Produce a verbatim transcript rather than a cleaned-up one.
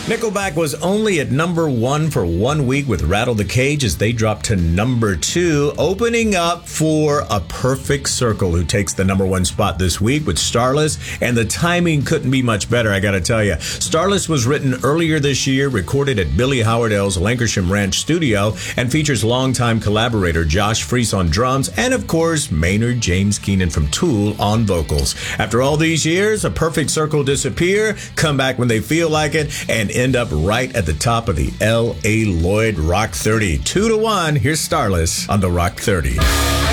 Nickelback was only at number one for one week with Rattle the Cage as they dropped to number two, opening up for A Perfect Circle, who takes the number one spot this week with Starless, and the timing couldn't be much better, I gotta tell you. Starless was written earlier this year, recorded at Billy Howardell's Lancashire Ranch studio, and features longtime collaborator Josh Freese on drums, and of course, Maynard James Keenan from Tool on vocals. After all these years, A Perfect Circle disappear, come back when they feel like it, and end up right at the top of the L A Lloyd Rock thirty. Two to one, here's Starless on the Rock thirty.